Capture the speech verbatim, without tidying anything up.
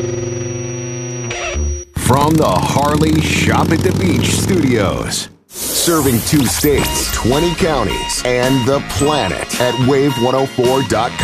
From the Harley Shop at the Beach studios, serving two states, twenty counties, and the planet at wave one oh four dot com.